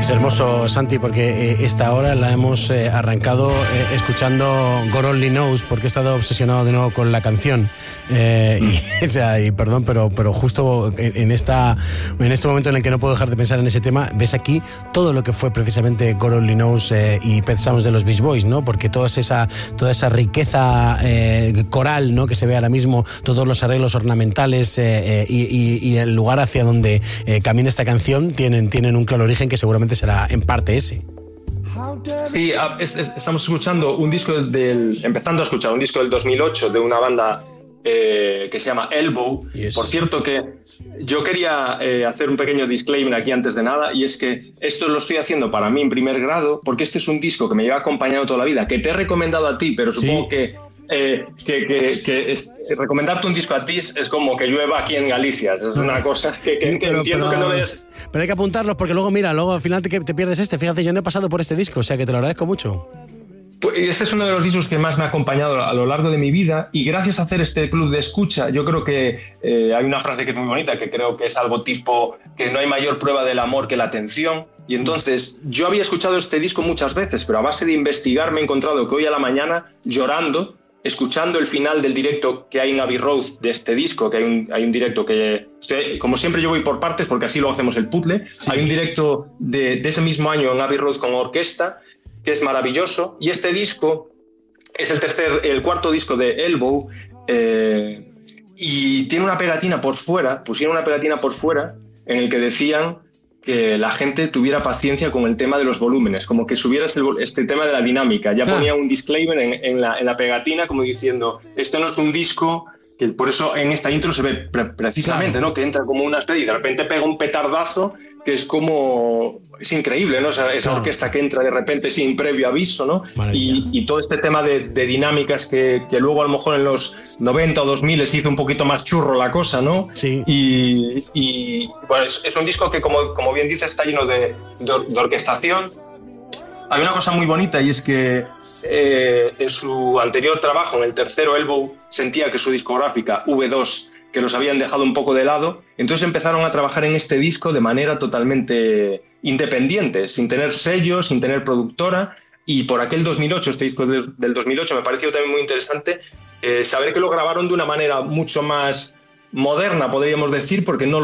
Es hermoso, Santi, porque esta hora la hemos arrancado escuchando God Only Knows, porque he estado obsesionado de nuevo con la canción. Y perdón, pero justo en este momento en el que no puedo dejar de pensar en ese tema, ves aquí todo lo que fue precisamente God Only Knows y Pet Sounds de los Beach Boys, ¿no? Porque toda esa riqueza coral, ¿no?, que se ve ahora mismo, todos los arreglos ornamentales y el lugar hacia donde camina esta canción tienen un claro origen que seguramente será en parte ese. Sí, estamos escuchando empezando a escuchar un disco del 2008 de una banda que se llama Elbow. Yes. Por cierto, que yo quería hacer un pequeño disclaimer aquí antes de nada, y es que esto lo estoy haciendo para mí en primer grado, porque este es un disco que me lleva acompañado toda la vida, que te he recomendado a ti, pero supongo que recomendarte un disco a ti es como que llueva aquí en Galicia. Es una cosa que entiendo que no es. Pero hay que apuntarlos, porque luego al final te pierdes este. Fíjate, yo no he pasado por este disco, o sea que te lo agradezco mucho. Pues este es uno de los discos que más me ha acompañado a lo largo de mi vida, y gracias a hacer este club de escucha, yo creo que hay una frase que es muy bonita, que creo que es algo tipo que no hay mayor prueba del amor que la atención. Y entonces yo había escuchado este disco muchas veces, pero a base de investigar me he encontrado que hoy a la mañana, llorando, escuchando el final del directo que hay en Abbey Road de este disco, que hay un directo que, como siempre, yo voy por partes porque así lo hacemos el puzzle. Sí. Hay un directo de ese mismo año en Abbey Road con orquesta, que es maravilloso, y este disco es el cuarto disco de Elbow, y tiene una pegatina por fuera, pusieron una pegatina por fuera en el que decían que la gente tuviera paciencia con el tema de los volúmenes, como que subieras este tema de la dinámica. Ya ponía un disclaimer en la pegatina como diciendo, esto no es un disco, que por eso en esta intro se ve precisamente, ¿no?, que entra como una especie y de repente pega un petardazo que es increíble, ¿no? Esa orquesta que entra de repente sin previo aviso, ¿no? Y todo este tema de dinámicas que luego a lo mejor en los 90 o 2000 se hizo un poquito más churro la cosa, ¿no? Sí. Y bueno, es un disco que, como bien dice, está lleno de orquestación. Hay una cosa muy bonita, y es que en su anterior trabajo, en el tercero Elbow, sentía que su discográfica V2, que los habían dejado un poco de lado, entonces empezaron a trabajar en este disco de manera totalmente independiente, sin tener sello, sin tener productora. Y por aquel 2008, este disco del 2008, me pareció también muy interesante saber que lo grabaron de una manera mucho más moderna, podríamos decir, porque no